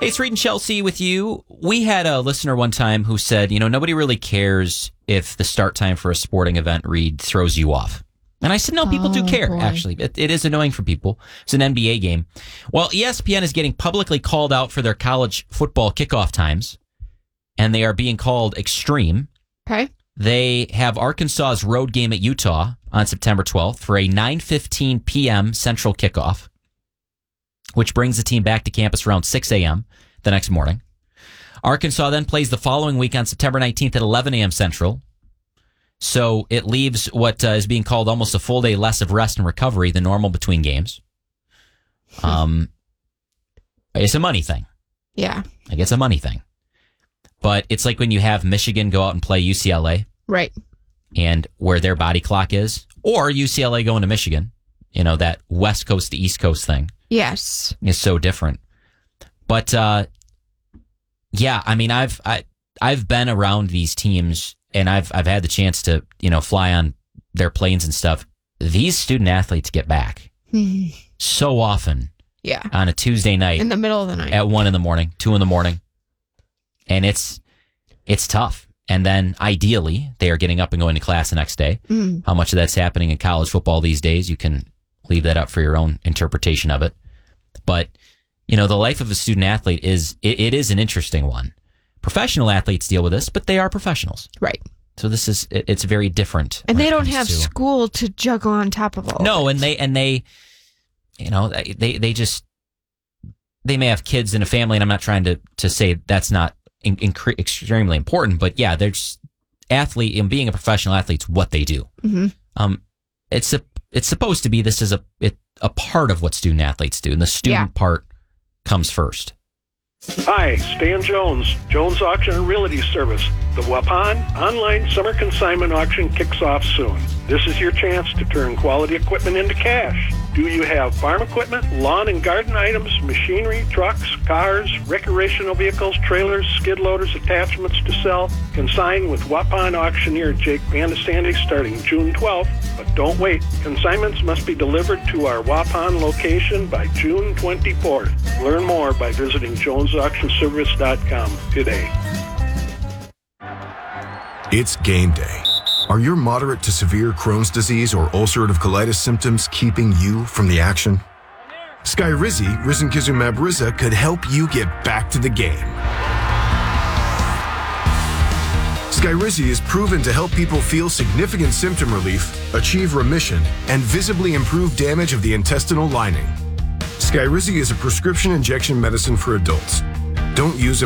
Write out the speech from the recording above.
Hey, it's Reed and Chelsea with you. We had a listener one time who said, nobody really cares if the start time for a sporting event, Reed, throws you off. And I said, no, people do care, actually. It is annoying for people. It's an NBA game. Well, ESPN is getting publicly called out for their college football kickoff times, and they are being called extreme. Okay. They have Arkansas's road game at Utah on September 12th for a 9:15 p.m. Central kickoff, which brings the team back to campus around 6 a.m. the next morning. Arkansas then plays the following week on September 19th at 11 a.m. Central. So it leaves what is being called almost a full day less of rest and recovery than normal between games. It's a money thing. Yeah. Like, it's a money thing. But it's like when you have Michigan go out and play UCLA. Right. And where their body clock is. Or UCLA going to Michigan. That West Coast to East Coast thing. Yes. Is so different. But, yeah, I mean, I've been around these teams, and I've had the chance to, fly on their planes and stuff. These student athletes get back so often. Yeah. On a Tuesday night. In the middle of the night. At 1 a.m, 2 a.m. And it's tough. And then ideally, they are getting up and going to class the next day. How much of that's happening in college football these days, you can leave that up for your own interpretation of it. But, the life of a student athlete is an interesting one. Professional athletes deal with this, but they are professionals. Right. So it's very different. And they don't have school to juggle on top of all. No, of it. and they may have kids and a family, and I'm not trying to say that's not extremely important, but yeah, they're just athlete, and being a professional athlete's what they do. Mm-hmm. It's supposed to be, this is a part of what student athletes do, and the student part comes first. Hi, Stan Jones, Jones Auction and Realty Service. The Waupun online summer consignment auction kicks off soon. This is your chance to turn quality equipment into cash. Do you have farm equipment, lawn and garden items, machinery, trucks, cars, recreational vehicles, trailers, skid loaders, attachments to sell? Consign with Waupun auctioneer Jake Bandesandy starting June 12th. But don't wait. Consignments must be delivered to our Waupun location by June 24th. Learn more by visiting jonesauctionservice.com today. It's game day. Are your moderate to severe Crohn's disease or ulcerative colitis symptoms keeping you from the action? Skyrizi, risankizumab Riza, could help you get back to the game. Skyrizi is proven to help people feel significant symptom relief, achieve remission, and visibly improve damage of the intestinal lining. Skyrizi is a prescription injection medicine for adults. Don't use it